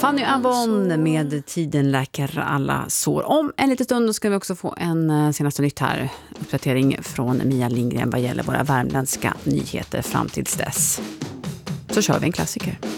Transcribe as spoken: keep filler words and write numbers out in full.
Fanny Avon med Tiden läker alla sår. Om en liten stund ska vi också få en senaste nytt här. Uppdatering från Mia Lindgren vad gäller våra värmländska nyheter fram tills dess. Så kör vi en klassiker.